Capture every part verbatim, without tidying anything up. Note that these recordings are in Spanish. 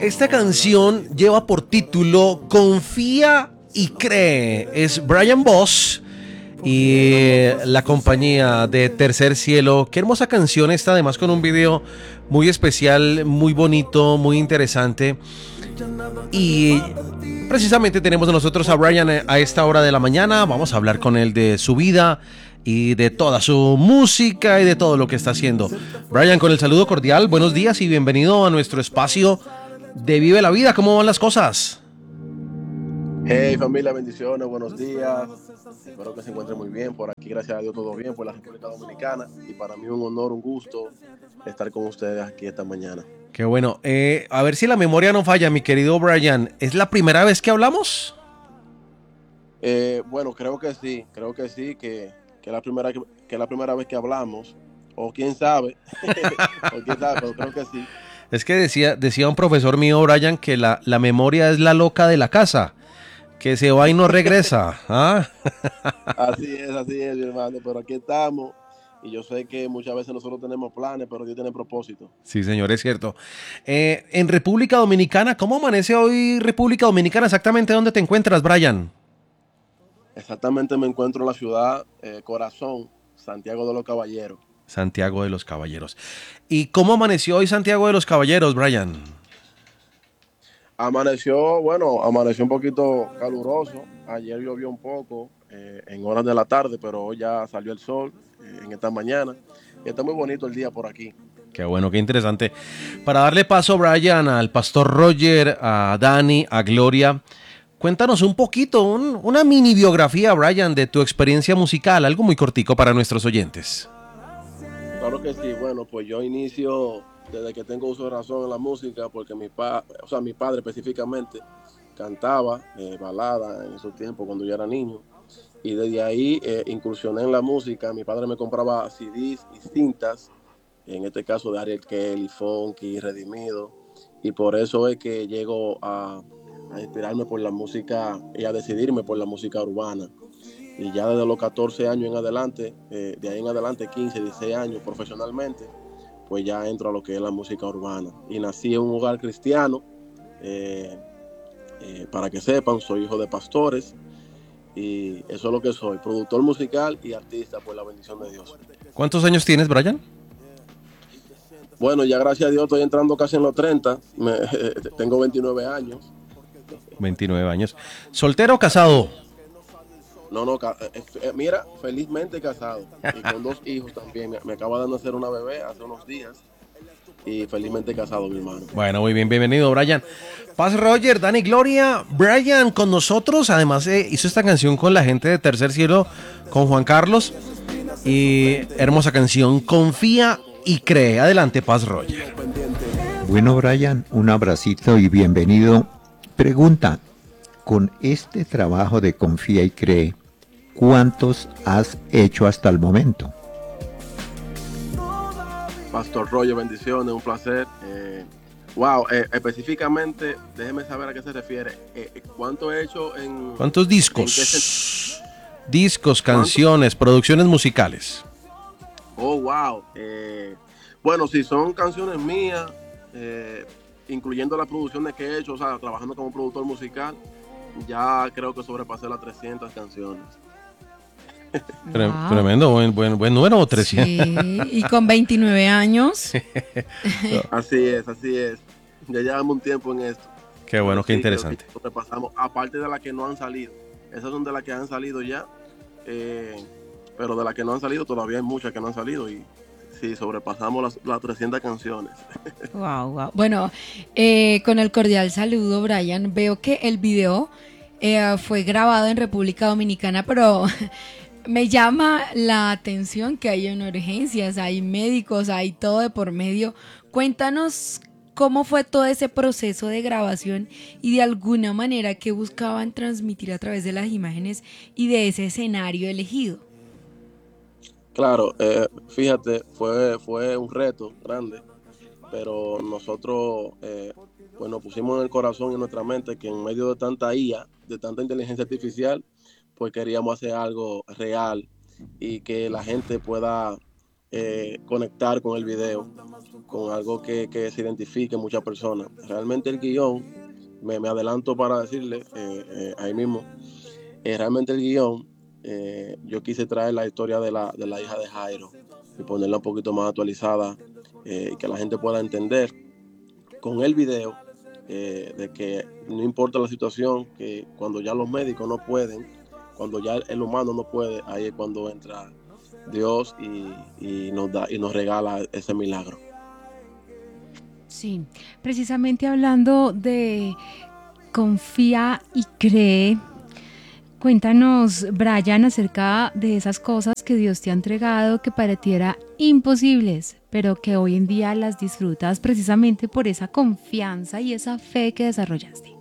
Esta canción lleva por título Confía y Cree. Es Brian Boss y la compañía de Tercer Cielo. Qué hermosa canción esta, además con un video muy especial, muy bonito, muy interesante. Y precisamente tenemos nosotros a Brian a esta hora de la mañana. Vamos a hablar con él de su vida y de toda su música y de todo lo que está haciendo. Brian, con el saludo cordial, buenos días y bienvenido a nuestro espacio de Vive la Vida. ¿Cómo van las cosas? Hey familia, bendiciones, buenos días. Espero que se encuentren muy bien por aquí, gracias a Dios todo bien por la República Dominicana. Y para mí un honor, un gusto estar con ustedes aquí esta mañana. Qué bueno. Eh, a ver si la memoria no falla, mi querido Brian. ¿Es la primera vez que hablamos? Eh, bueno, creo que sí, creo que sí, que, que, la primera, que, que la primera vez que hablamos, o quién sabe, o quién sabe, pero creo que sí. Es que decía, decía un profesor mío, Brian, que la, la memoria es la loca de la casa, que se va y no regresa. ¿Ah? Así es, así es, mi hermano, pero aquí estamos. Y yo sé que muchas veces nosotros tenemos planes, pero Dios tiene propósito. Sí, señor, es cierto. Eh, en República Dominicana, ¿cómo amanece hoy República Dominicana? ¿Exactamente dónde te encuentras, Brian? Exactamente, me encuentro en la ciudad, eh, corazón, Santiago de los Caballeros. Santiago de los Caballeros. ¿Y cómo amaneció hoy Santiago de los Caballeros, Brian? Amaneció, bueno, amaneció un poquito caluroso. Ayer llovió un poco eh, en horas de la tarde, pero hoy ya salió el sol eh, en esta mañana. Y está muy bonito el día por aquí. Qué bueno, qué interesante. Para darle paso, Brian, al pastor Roger, a Dani, a Gloria, cuéntanos un poquito, un, una mini biografía, Brian, de tu experiencia musical, algo muy cortico para nuestros oyentes. Claro que sí, bueno, pues yo inicio desde que tengo uso de razón en la música, porque mi, pa, o sea, mi padre específicamente cantaba eh, balada en esos tiempos cuando yo era niño. Y desde ahí eh, incursioné en la música. Mi padre me compraba C Ds y cintas, en este caso de Ariel Kelly, Funky, Redimido, y por eso es que llego a, a inspirarme por la música y a decidirme por la música urbana. Y ya desde los catorce años en adelante, eh, de ahí en adelante quince, dieciséis años profesionalmente, pues ya entro a lo que es la música urbana. Y nací en un hogar cristiano, eh, eh, para que sepan, soy hijo de pastores, y eso es lo que soy, productor musical y artista por la bendición de Dios. ¿Cuántos años tienes, Brian? Bueno, ya gracias a Dios estoy entrando casi en los treinta, me, eh, tengo veintinueve años. veintinueve años. ¿Soltero o casado? No, no, eh, eh, mira, felizmente casado y con dos hijos también. Me, me acaba de nacer una bebé hace unos días y felizmente casado, mi hermano. Bueno, muy bien, bienvenido, Brian. Paz Roger, Dani, Gloria, Brian con nosotros. Además, eh, hizo esta canción con la gente de Tercer Cielo, con Juan Carlos. Y hermosa canción, Confía y Cree. Adelante, Paz Roger. Bueno, Brian, un abracito y bienvenido. Pregunta, con este trabajo de Confía y Cree, ¿cuántos has hecho hasta el momento? Pastor Roger, bendiciones, un placer. Eh, wow, eh, específicamente, déjeme saber a qué se refiere. Eh, ¿Cuánto he hecho en... ¿Cuántos discos? ¿En discos, canciones, producciones musicales? Oh, wow. Eh, bueno, si son canciones mías, eh, incluyendo las producciones que he hecho, o sea, trabajando como productor musical, ya creo que sobrepasé las trescientas canciones. Wow. Tremendo, buen, buen, buen número, trescientos. Sí, y con veintinueve años. Así es, así es. Ya llevamos un tiempo en esto. Qué bueno, qué sí, interesante. Repasamos, aparte de las que no han salido. Esas son de las que han salido ya. Eh, pero de las que no han salido, todavía hay muchas que no han salido. Y sí, sobrepasamos las, las trescientas canciones. Wow, wow. Bueno, eh, con el cordial saludo, Brian. Veo que el video eh, fue grabado en República Dominicana, pero... me llama la atención que hay en urgencias, hay médicos, hay todo de por medio. Cuéntanos cómo fue todo ese proceso de grabación y de alguna manera qué buscaban transmitir a través de las imágenes y de ese escenario elegido. Claro, eh, fíjate, fue, fue un reto grande, pero nosotros eh, pues nos pusimos en el corazón y en nuestra mente que en medio de tanta I A, de tanta inteligencia artificial, pues queríamos hacer algo real y que la gente pueda eh, conectar con el video, con algo que, que se identifique muchas personas. Realmente el guión, me, me adelanto para decirle eh, eh, ahí mismo, eh, realmente el guión, eh, yo quise traer la historia de la, de la hija de Jairo y ponerla un poquito más actualizada eh, y que la gente pueda entender con el video eh, de que no importa la situación, que cuando ya los médicos no pueden, cuando ya el humano no puede, ahí es cuando entra Dios y, y nos da y nos regala ese milagro. Sí, precisamente hablando de confía y cree, cuéntanos, Brian, acerca de esas cosas que Dios te ha entregado que para ti eran imposibles, pero que hoy en día las disfrutas precisamente por esa confianza y esa fe que desarrollaste.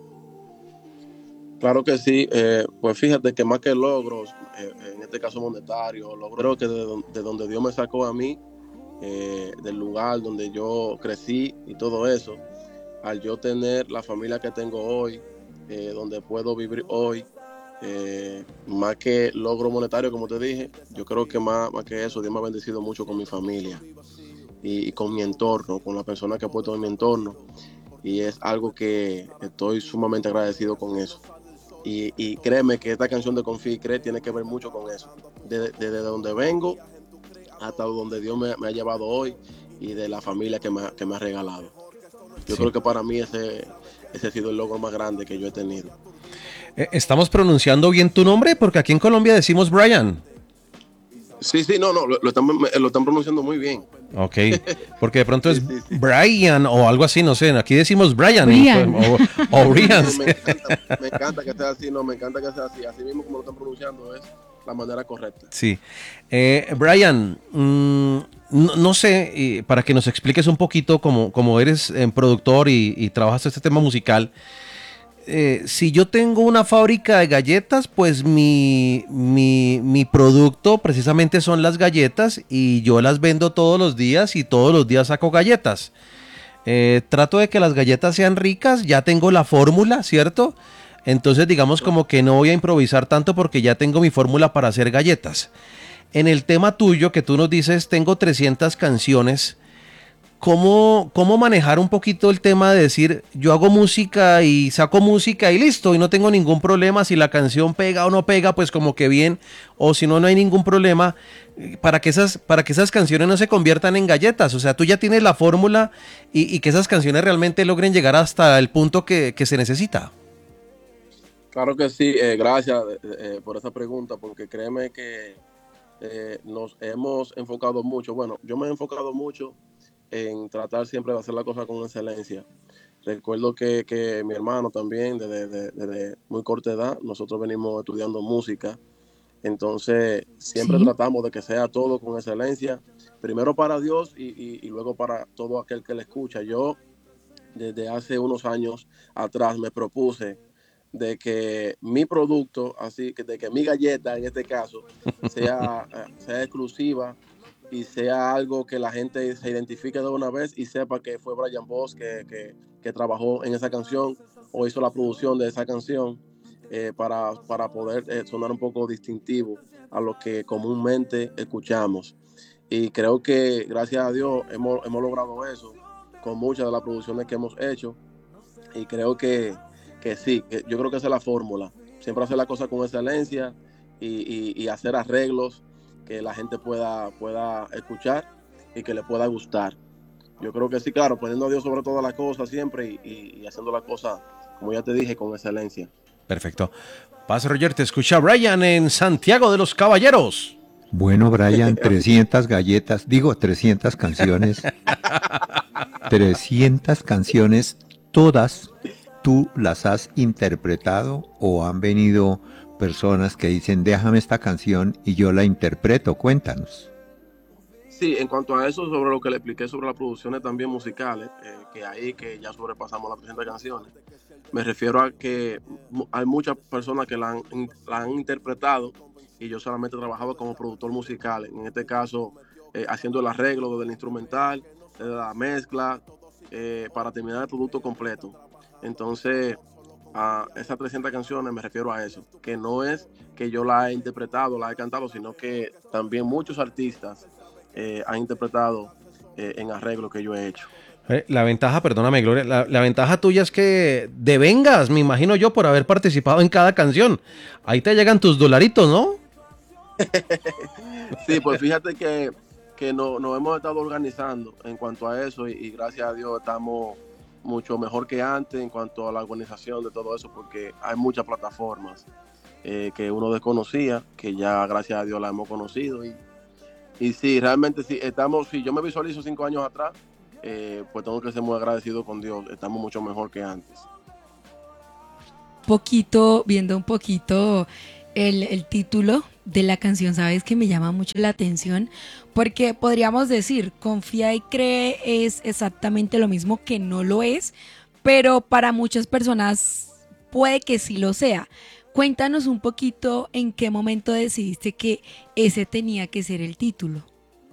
Claro que sí, eh, pues fíjate que más que logros, eh, en este caso monetario, logro que de, de donde Dios me sacó a mí, eh, del lugar donde yo crecí y todo eso, al yo tener la familia que tengo hoy, eh, donde puedo vivir hoy, eh, más que logro monetario, como te dije, yo creo que más, más que eso, Dios me ha bendecido mucho con mi familia y, y con mi entorno, con la persona que he puesto en mi entorno, y es algo que estoy sumamente agradecido con eso. Y, y créeme que esta canción de Confía y Cree tiene que ver mucho con eso, desde, desde donde vengo hasta donde Dios me, me ha llevado hoy y de la familia que me, que me ha regalado. Yo sí. creo que para mmí ese, ese ha sido el logro más grande que yo he tenido. ¿Estamos pronunciando bien tu nombre? Porque aquí en Colombia decimos Brian. Sí, sí, no, no, lo, lo, están, lo están pronunciando muy bien. Ok, porque de pronto sí, es sí, sí. Brian o algo así, no sé, aquí decimos Brian, Brian. O, o Brian. Me, me, encanta, me encanta que sea así, no, me encanta que sea así, así mismo como lo están pronunciando es la manera correcta. Sí. Eh, Brian, mmm, no, no sé, eh, para que nos expliques un poquito como, como eres eh, productor y, y trabajas este tema musical, Eh, si yo tengo una fábrica de galletas, pues mi, mi, mi producto precisamente son las galletas y yo las vendo todos los días y todos los días saco galletas. Eh, trato de que las galletas sean ricas, ya tengo la fórmula, ¿cierto? Entonces digamos como que no voy a improvisar tanto porque ya tengo mi fórmula para hacer galletas. En el tema tuyo que tú nos dices, tengo trescientas canciones. ¿Cómo, ¿Cómo manejar un poquito el tema de decir, yo hago música y saco música y listo, y no tengo ningún problema si la canción pega o no pega, pues como que bien, o si no, no hay ningún problema, para que esas, para que esas canciones no se conviertan en galletas? O sea, tú ya tienes la fórmula y, y que esas canciones realmente logren llegar hasta el punto que, que se necesita. Claro que sí, eh, gracias eh, por esa pregunta, porque créeme que eh, nos hemos enfocado mucho, bueno, yo me he enfocado mucho en tratar siempre de hacer la cosa con excelencia. Recuerdo que, que mi hermano también, desde, desde, desde muy corta edad, nosotros venimos estudiando música, entonces siempre ¿Sí? tratamos de que sea todo con excelencia, primero para Dios y, y, y luego para todo aquel que le escucha. Yo, desde hace unos años atrás, me propuse de que mi producto, así que de que mi galleta, en este caso, sea, sea exclusiva, y sea algo que la gente se identifique de una vez y sepa que fue Brian Boss que, que, que trabajó en esa canción o hizo la producción de esa canción eh, para, para poder eh, sonar un poco distintivo a lo que comúnmente escuchamos. Y creo que gracias a Dios hemos, hemos logrado eso con muchas de las producciones que hemos hecho, y creo que, que sí, que yo creo que esa es la fórmula, siempre hacer la cosa con excelencia y, y, y hacer arreglos que la gente pueda, pueda escuchar y que le pueda gustar. Yo creo que sí, claro, poniendo a Dios sobre todas las cosas siempre y, y, y haciendo las cosas, como ya te dije, con excelencia. Perfecto. Paz Roger, te escucha Brian en Santiago de los Caballeros. Bueno, Brian, trescientas galletas, digo trescientas canciones. trescientas canciones, todas tú las has interpretado o han venido personas que dicen, déjame esta canción y yo la interpreto? Cuéntanos. Sí, en cuanto a eso, sobre lo que le expliqué sobre las producciones también musicales, eh, que ahí que ya sobrepasamos las trescientas canciones, me refiero a que hay muchas personas que la han, la han interpretado y yo solamente he trabajado como productor musical, en este caso eh, haciendo el arreglo desde el instrumental, desde la mezcla, eh, para terminar el producto completo. Entonces, a esas trescientas canciones me refiero a eso, que no es que yo la he interpretado, la he cantado, sino que también muchos artistas eh, han interpretado eh, en arreglo que yo he hecho. Eh, La ventaja, perdóname, Gloria, la, la ventaja tuya es que devengas, me imagino yo, por haber participado en cada canción. Ahí te llegan tus dolaritos, ¿no? Sí, pues fíjate que, que no, nos hemos estado organizando en cuanto a eso y, y gracias a Dios estamos mucho mejor que antes en cuanto a la organización de todo eso, porque hay muchas plataformas eh, que uno desconocía, que ya gracias a Dios la hemos conocido y, y sí, realmente sí, estamos, si yo me visualizo cinco años atrás, eh, pues tengo que ser muy agradecido con Dios, estamos mucho mejor que antes. Poquito, viendo un poquito el, el título de la canción, sabes que me llama mucho la atención, porque podríamos decir, confía y cree es exactamente lo mismo que no lo es, pero para muchas personas puede que sí lo sea. Cuéntanos un poquito en qué momento decidiste que ese tenía que ser el título.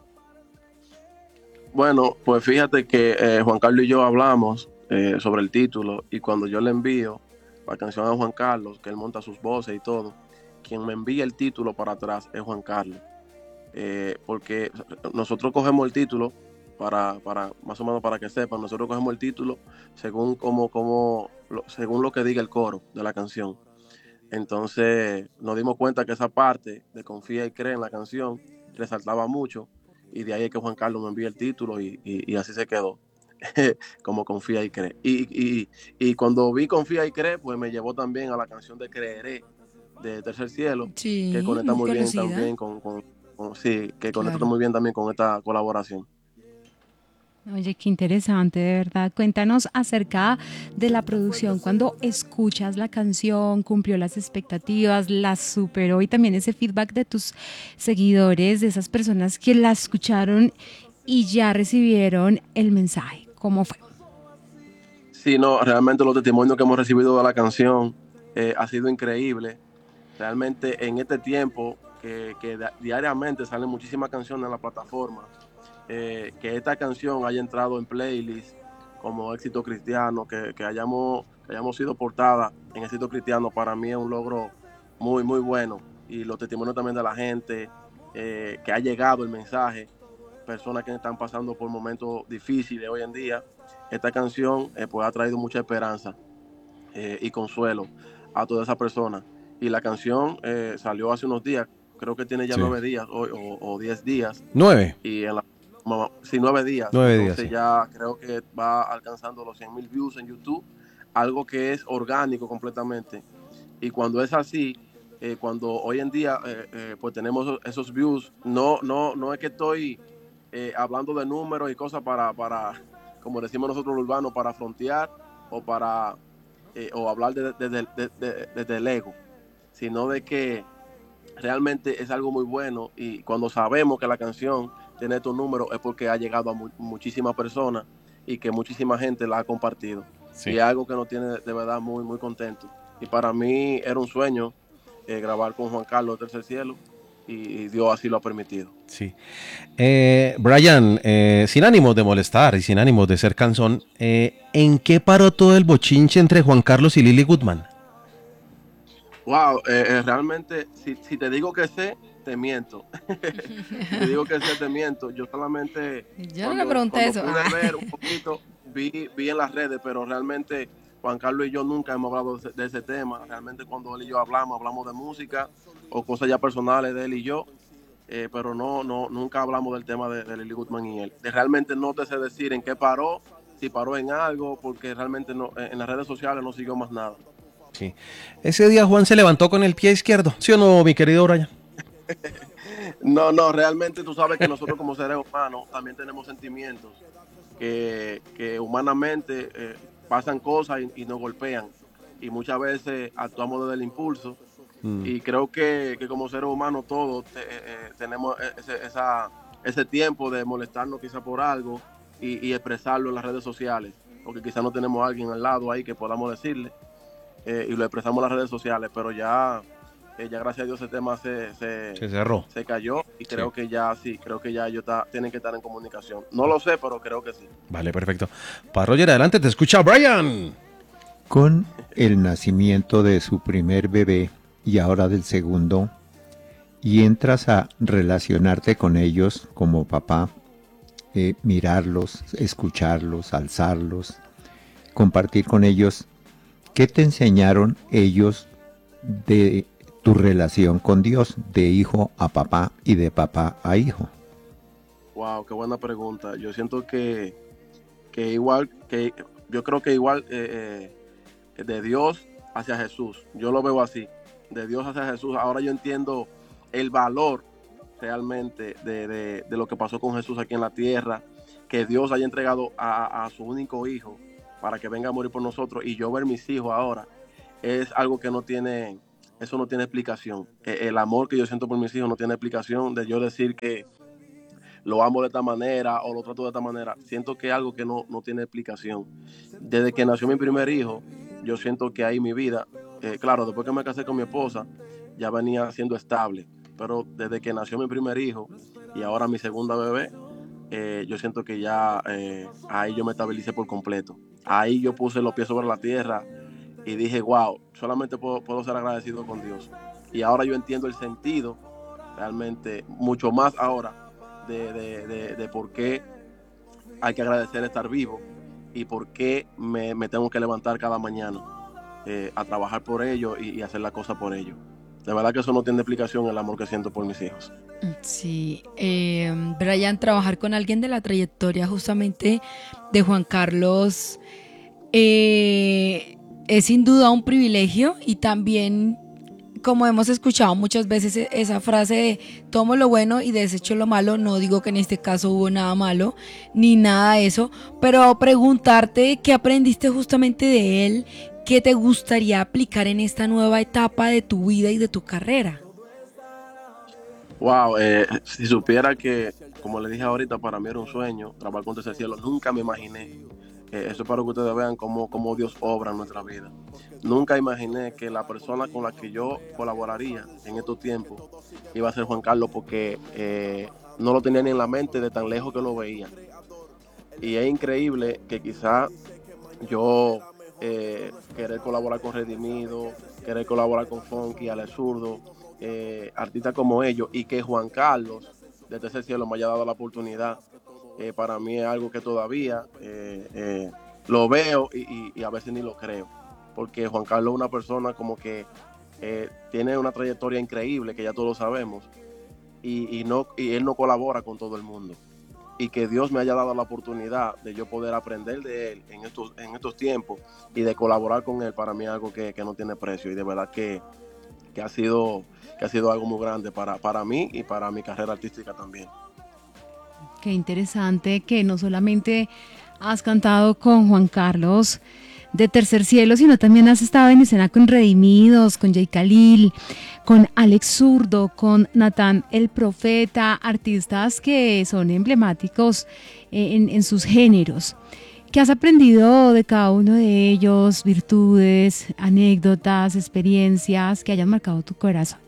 Bueno, pues fíjate que eh, Juan Carlos y yo hablamos eh, sobre el título y cuando yo le envío la canción a Juan Carlos, que él monta sus voces y todo, quien me envía el título para atrás es Juan Carlos. Eh, porque nosotros cogemos el título para, para, más o menos para que sepan, nosotros cogemos el título según, como, como, lo, según lo que diga el coro de la canción. Entonces nos dimos cuenta que esa parte de confía y cree en la canción resaltaba mucho y de ahí es que Juan Carlos me envía el título y, y, y así se quedó. Como confía y cree. Y, y, y cuando vi confía y cree, pues me llevó también a la canción de Creeré de Tercer Cielo, Sí, que conecta muy bien conocida. también con, con, con sí, que conecta Claro. muy bien también con esta colaboración. Oye, qué interesante, de verdad. Cuéntanos acerca de la producción. Cuando escuchas la canción, cumplió las expectativas, la superó y también ese feedback de tus seguidores, de esas personas que la escucharon y ya recibieron el mensaje. ¿Cómo fue? Sí, no, realmente los testimonios que hemos recibido de la canción eh, ha sido increíble. Realmente en este tiempo que, que diariamente salen muchísimas canciones en la plataforma, eh, que esta canción haya entrado en playlist como éxito cristiano, que, que, hayamos, que hayamos sido portada en éxito cristiano, para mí es un logro muy, muy bueno. Y los testimonios también de la gente, eh, que ha llegado el mensaje, personas que están pasando por momentos difíciles hoy en día. Esta canción eh, pues ha traído mucha esperanza eh, y consuelo a todas esas personas. Y la canción eh, salió hace unos días, creo que tiene ya Sí. nueve días o, o, o diez días. Nueve. Y en la, sí, nueve días. Nueve Entonces días, sí. ya creo que va alcanzando los cien mil views en YouTube, algo que es orgánico completamente. Y cuando es así, eh, cuando hoy en día eh, eh, pues tenemos esos views, no, no, no es que estoy eh, hablando de números y cosas para, para, como decimos nosotros los urbanos, para frontear o para eh, o hablar desde de, de, de, de, de, de el ego, sino de que realmente es algo muy bueno y cuando sabemos que la canción tiene estos números es porque ha llegado a mu muchísimas personas y que muchísima gente la ha compartido. Sí. Y es algo que nos tiene de verdad muy, muy contentos. Y para mí era un sueño eh, grabar con Juan Carlos de Tercer Cielo y, y Dios así lo ha permitido. Sí. Eh, Brian, eh, sin ánimos de molestar y sin ánimos de ser cansón, eh, ¿en qué paró todo el bochinche entre Juan Carlos y Lily Goodman? Wow, eh, eh, realmente, si, si te digo que sé, te miento. Si te digo que sé, te miento. Yo solamente... Yo no le pregunté eso. Pude ver un poquito, vi, vi en las redes, pero realmente Juan Carlos y yo nunca hemos hablado de ese, de ese tema. Realmente cuando él y yo hablamos, hablamos de música o cosas ya personales de él y yo. Eh, pero no, no, nunca hablamos del tema de, de Lily Goodman y él. De realmente no te sé decir en qué paró, si paró en algo, porque realmente no, en las redes sociales no siguió más nada. Sí. Ese día Juan se levantó con el pie izquierdo, ¿sí o no, mi querido Brian? No, no, realmente tú sabes que nosotros como seres humanos también tenemos sentimientos que, que humanamente eh, pasan cosas y, y nos golpean y muchas veces actuamos desde el impulso mm. y creo que, que como seres humanos todos te, eh, tenemos ese, esa, ese tiempo de molestarnos quizá por algo y, y expresarlo en las redes sociales, porque quizá no tenemos a alguien al lado ahí que podamos decirle. Eh, y lo expresamos en las redes sociales, pero ya, eh, ya gracias a Dios ese tema se, se, se cerró, se cayó y creo sí. que ya sí, creo que ya ellos ta, tienen que estar en comunicación. No lo sé, pero creo que sí. Vale, perfecto. Para Roger, adelante, te escucha Brian. Con el nacimiento de su primer bebé y ahora del segundo, y entras a relacionarte con ellos como papá, eh, mirarlos, escucharlos, alzarlos, compartir con ellos, ¿qué te enseñaron ellos de tu relación con Dios, de hijo a papá y de papá a hijo? Wow, qué buena pregunta. Yo siento que, que igual, que yo creo que igual eh, eh, de Dios hacia Jesús, yo lo veo así, de Dios hacia Jesús. Ahora yo entiendo el valor realmente de, de, de lo que pasó con Jesús aquí en la tierra, que Dios haya entregado a, a su único hijo para que venga a morir por nosotros, y yo ver mis hijos ahora, es algo que no tiene, eso no tiene explicación. El amor que yo siento por mis hijos no tiene explicación, de yo decir que lo amo de esta manera o lo trato de esta manera. Siento que es algo que no, no tiene explicación. Desde que nació mi primer hijo, yo siento que ahí mi vida, eh, claro, después que me casé con mi esposa, ya venía siendo estable, pero desde que nació mi primer hijo y ahora mi segunda bebé, eh, yo siento que ya eh, ahí yo me estabilicé por completo. Ahí yo puse los pies sobre la tierra y dije, wow, solamente puedo, puedo ser agradecido con Dios. Y ahora yo entiendo el sentido, realmente, mucho más ahora, de, de, de, de por qué hay que agradecer estar vivo y por qué me, me tengo que levantar cada mañana eh, a trabajar por ellos y, y hacer la cosa por ellos. De verdad que eso no tiene explicación, el amor que siento por mis hijos. Sí, eh, Brian, trabajar con alguien de la trayectoria justamente de Juan Carlos eh, es sin duda un privilegio, y también, como hemos escuchado muchas veces, esa frase de tomo lo bueno y desecho lo malo. No digo que en este caso hubo nada malo ni nada de eso, pero preguntarte qué aprendiste justamente de él, qué te gustaría aplicar en esta nueva etapa de tu vida y de tu carrera. Wow, eh, si supiera que, como le dije ahorita, para mí era un sueño trabajar con Tercer Cielo. Nunca me imaginé, eh, eso es para que ustedes vean cómo, cómo Dios obra en nuestra vida. Nunca imaginé que la persona con la que yo colaboraría en estos tiempos iba a ser Juan Carlos, porque eh, no lo tenía ni en la mente de tan lejos que lo veía. Y es increíble que quizá yo eh, querer colaborar con Redimido, querer colaborar con Funky, Alex Zurdo, eh, artistas como ellos, y que Juan Carlos de Tercer Cielo me haya dado la oportunidad, eh, para mí es algo que todavía eh, eh, lo veo y, y, y a veces ni lo creo, porque Juan Carlos es una persona como que eh, tiene una trayectoria increíble, que ya todos sabemos, y, y, no, y él no colabora con todo el mundo. Y que Dios me haya dado la oportunidad de yo poder aprender de él en estos, en estos tiempos y de colaborar con él, para mí es algo que, que no tiene precio, y de verdad que, que, ha, sido, que ha sido algo muy grande para, para mí y para mi carrera artística también. Qué interesante que no solamente has cantado con Juan Carlos de Tercer Cielo, sino también has estado en escena con Redimidos, con Jay Khalil, con Alex Zurdo, con Natán el Profeta, artistas que son emblemáticos en, en sus géneros. ¿Qué has aprendido de cada uno de ellos? Virtudes, anécdotas, experiencias que hayan marcado tu corazón.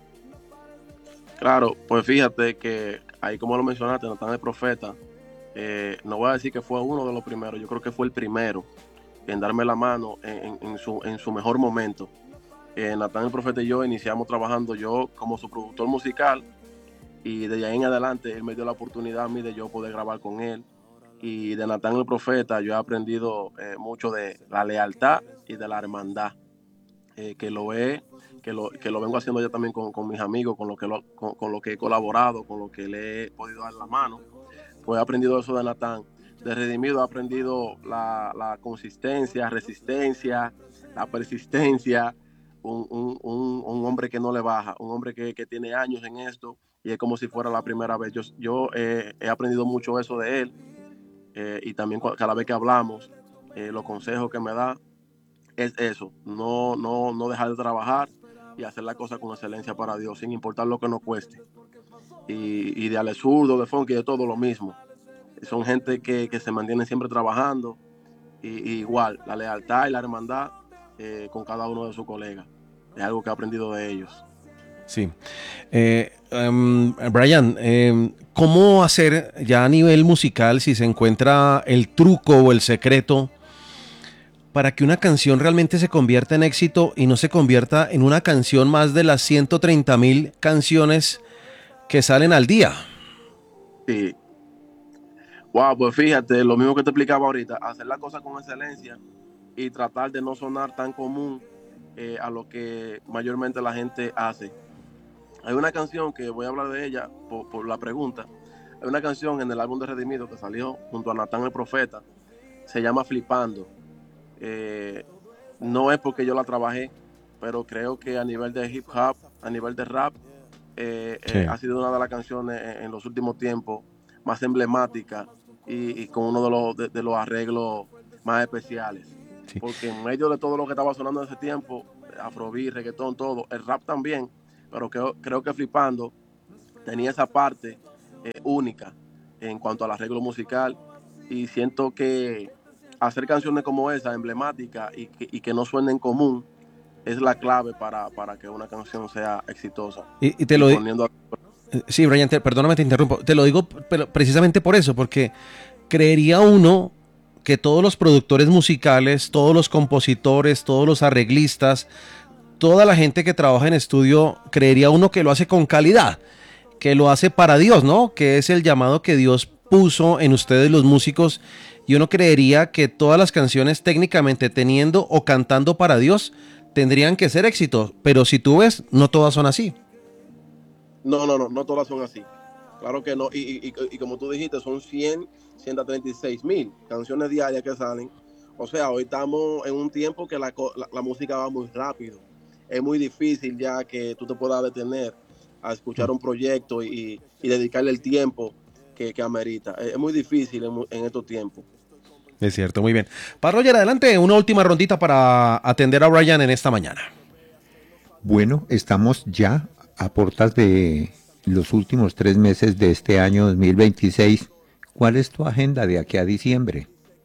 Claro, pues fíjate que ahí, como lo mencionaste, Natán el Profeta, eh, no voy a decir que fue uno de los primeros, yo creo que fue el primero en darme la mano en, en, en, su, en su mejor momento. Eh, Natán el Profeta y yo iniciamos trabajando, yo como su productor musical, y de ahí en adelante él me dio la oportunidad a mí de yo poder grabar con él. Y de Natán el Profeta yo he aprendido eh, mucho de la lealtad y de la hermandad, eh, que lo he, que lo, que lo vengo haciendo yo también con, con mis amigos, con lo, que lo, con, con lo que he colaborado, con lo que le he podido dar la mano. Pues he aprendido eso de Natán. De Redimido he aprendido la, la consistencia, resistencia, la persistencia, un, un, un, un hombre que no le baja, un hombre que, que tiene años en esto y es como si fuera la primera vez. Yo, yo eh, he aprendido mucho eso de él, eh, y también cada vez que hablamos, eh, los consejos que me da es eso, no, no, no dejar de trabajar y hacer la cosa con excelencia para Dios, sin importar lo que nos cueste. Y, y de Alex Zurdo, de Funky, de todo lo mismo. Son gente que, que se mantienen siempre trabajando, y, y igual, la lealtad y la hermandad eh, con cada uno de sus colegas. Es algo que he aprendido de ellos. Sí. Eh, um, Brian, eh, ¿cómo hacer ya a nivel musical, si se encuentra el truco o el secreto para que una canción realmente se convierta en éxito y no se convierta en una canción más de las ciento treinta mil canciones que salen al día. Sí. Wow, pues fíjate, lo mismo que te explicaba ahorita, hacer las cosas con excelencia y tratar de no sonar tan común eh, a lo que mayormente la gente hace. Hay una canción que voy a hablar de ella por, por la pregunta. Hay una canción en el álbum de Redimido que salió junto a Natán el Profeta, se llama Flipando. Eh, no es porque yo la trabajé, pero creo que a nivel de hip hop, a nivel de rap, eh, sí. eh, ha sido una de las canciones en, en los últimos tiempos más emblemáticas y, y con uno de los, de, de los arreglos más especiales. Sí. Porque en medio de todo lo que estaba sonando en ese tiempo, afrobeat, reggaetón, todo, el rap también, pero creo, creo que Flipando tenía esa parte eh, única en cuanto al arreglo musical, y siento que hacer canciones como esa, emblemáticas y que, y que no suenen común, es la clave para, para que una canción sea exitosa. Y, y te lo digo. Poniendo... Sí, Brian, te, perdóname, te interrumpo. Te lo digo pero precisamente por eso, porque creería uno que todos los productores musicales, todos los compositores, todos los arreglistas, toda la gente que trabaja en estudio, creería uno que lo hace con calidad, que lo hace para Dios, ¿no? Que es el llamado que Dios puso en ustedes los músicos, y uno creería que todas las canciones técnicamente teniendo o cantando para Dios tendrían que ser éxitos, pero si tú ves, no todas son así. No, no, no, no todas son así. Claro que no, y, y, y, y como tú dijiste, son cien, ciento treinta y seis mil canciones diarias que salen. O sea, hoy estamos en un tiempo que la, la, la música va muy rápido. Es muy difícil ya que tú te puedas detener a escuchar un proyecto y, y dedicarle el tiempo que, que amerita. Es muy difícil en, en estos tiempos. Es cierto, muy bien. Para Roger, adelante, una última rondita para atender a Brian en esta mañana. Bueno, estamos ya a puertas de los últimos tres meses de este año dos mil veintiséis. ¿Cuál es tu agenda de aquí a diciembre?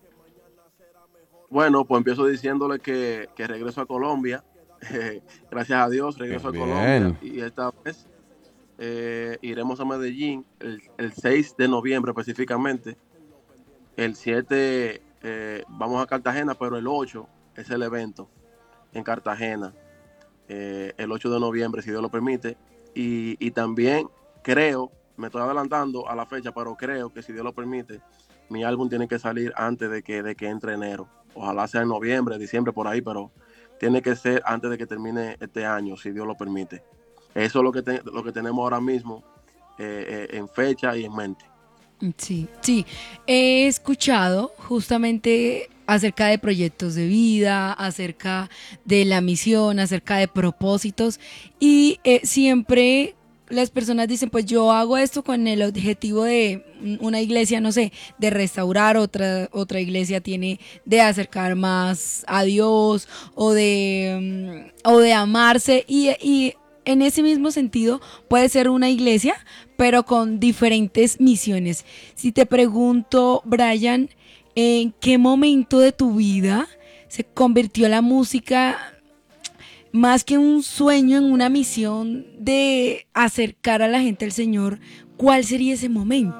Bueno, pues empiezo diciéndole que, que regreso a Colombia. Eh, gracias a Dios, regreso bien. a Colombia. Y esta vez eh, iremos a Medellín el, el seis de noviembre específicamente. El siete eh, vamos a Cartagena, pero el ocho es el evento en Cartagena. Eh, el ocho de noviembre, si Dios lo permite. Y, y también creo, me estoy adelantando a la fecha, pero creo que si Dios lo permite, mi álbum tiene que salir antes de que, de que entre enero. Ojalá sea en noviembre, diciembre, por ahí, pero tiene que ser antes de que termine este año, si Dios lo permite. Eso es lo que, te, lo que tenemos ahora mismo eh, eh, en fecha y en mente. Sí, sí. He escuchado justamente acerca de proyectos de vida, acerca de la misión, acerca de propósitos, y eh, siempre las personas dicen, pues yo hago esto con el objetivo de una iglesia, no sé, de restaurar, otra, otra iglesia tiene de acercar más a Dios o de, um, o de amarse, y, y en ese mismo sentido puede ser una iglesia, pero con diferentes misiones. Si te pregunto, Brian, ¿en qué momento de tu vida se convirtió la música más que un sueño en una misión de acercar a la gente al Señor? ¿Cuál sería ese momento?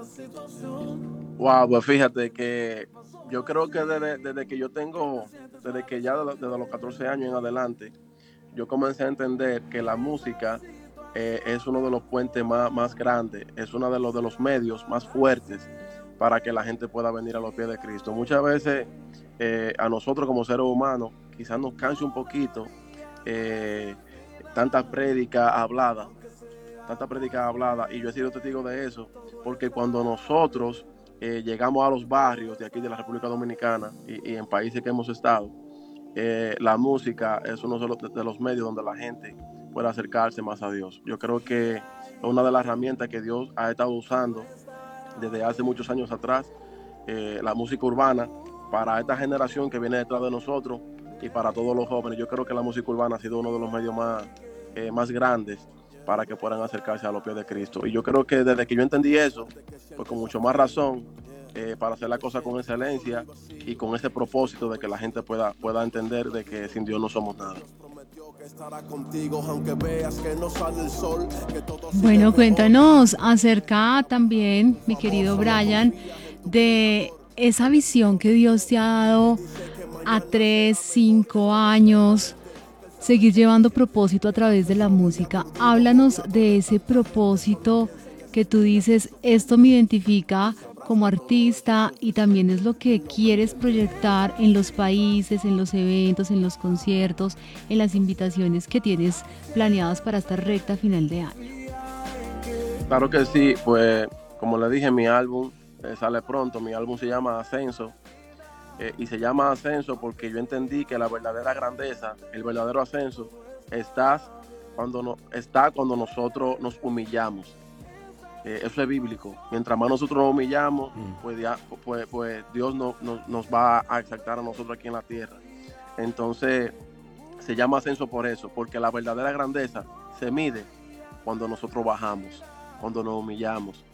Wow, pues fíjate que yo creo que desde, desde que yo tengo, desde que ya desde, desde los catorce años en adelante, yo comencé a entender que la música eh, es uno de los puentes más, más grandes, es uno de los, de los medios más fuertes para que la gente pueda venir a los pies de Cristo. Muchas veces eh, a nosotros como seres humanos quizás nos canse un poquito eh, tanta prédica hablada, tanta prédica hablada, y yo he sido testigo de eso, porque cuando nosotros eh, llegamos a los barrios de aquí de la República Dominicana y, y en países que hemos estado, Eh, la música es uno de los, de los medios donde la gente puede acercarse más a Dios. Yo creo que es una de las herramientas que Dios ha estado usando desde hace muchos años atrás, eh, la música urbana, para esta generación que viene detrás de nosotros y para todos los jóvenes. Yo creo que la música urbana ha sido uno de los medios más, eh, más grandes para que puedan acercarse a los pies de Cristo. Y yo creo que desde que yo entendí eso, pues con mucho más razón, Eh, para hacer la cosa con excelencia y con ese propósito de que la gente pueda, pueda entender de que sin Dios no somos nada. Bueno, cuéntanos acerca también, mi querido Brian, de esa visión que Dios te ha dado a tres, cinco años, seguir llevando propósito a través de la música. Háblanos de ese propósito que tú dices, esto me identifica como artista y también es lo que quieres proyectar en los países, en los eventos, en los conciertos, en las invitaciones que tienes planeadas para esta recta final de año. Claro que sí, pues como le dije, mi álbum eh, sale pronto, mi álbum se llama Ascenso, eh, y se llama Ascenso porque yo entendí que la verdadera grandeza, el verdadero ascenso, está cuando, no, está cuando nosotros nos humillamos. Eh, eso es bíblico. Mientras más nosotros nos humillamos, mm. pues, pues, pues Dios no, no, nos va a exaltar a nosotros aquí en la tierra. Entonces, se llama ascenso por eso, porque la verdadera grandeza se mide cuando nosotros bajamos, cuando nos humillamos.